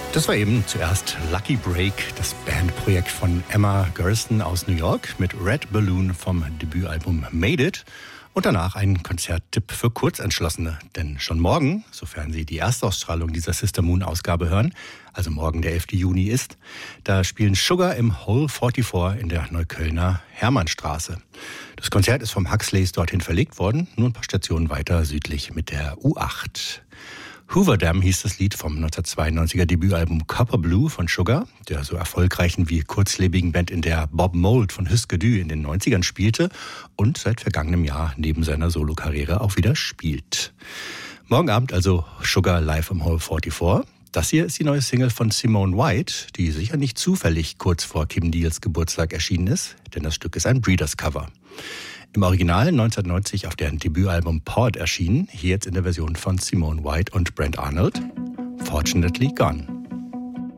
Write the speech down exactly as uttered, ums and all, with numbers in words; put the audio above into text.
Das war eben zuerst Lucky Break, das Bandprojekt von Emma Gersten aus New York mit Red Balloon vom Debütalbum Made It. Und danach ein Konzerttipp für Kurzentschlossene. Denn schon morgen, sofern Sie die Erstausstrahlung dieser Sister Moon Ausgabe hören, also morgen der elfte Juni ist, da spielen Sugar im Hole vierundvierzig in der Neuköllner Hermannstraße. Das Konzert ist vom Huxleys dorthin verlegt worden, nur ein paar Stationen weiter südlich mit der U acht. Hoover Dam hieß das Lied vom neunzehnhundertzweiundneunziger Debütalbum Copper Blue von Sugar, der so erfolgreichen wie kurzlebigen Band, in der Bob Mould von Husker Du in den neunzigern spielte und seit vergangenem Jahr neben seiner Solokarriere auch wieder spielt. Morgen Abend also Sugar live im Hall vierundvierzig. Das hier ist die neue Single von Simone White, die sicher nicht zufällig kurz vor Kim Deals Geburtstag erschienen ist, denn das Stück ist ein Breeders-Cover. Im Original neunzehnhundertneunzig auf deren Debütalbum Pod erschienen, hier jetzt in der Version von Simone White und Brent Arnold, Fortunately Gone.